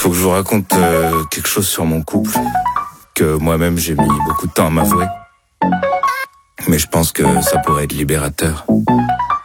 Faut que je vous raconte quelque chose sur mon couple, que moi-même j'ai mis beaucoup de temps à m'avouer. Mais je pense que ça pourrait être libérateur.